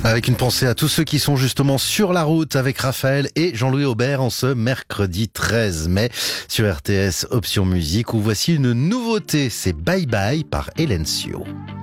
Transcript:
Avec une pensée à tous ceux qui sont justement sur la route avec Raphaël et Jean-Louis Aubert en ce mercredi 13 mai sur RTS Option Musique où voici une nouveauté, c'est Bye Bye par Hélène Sio.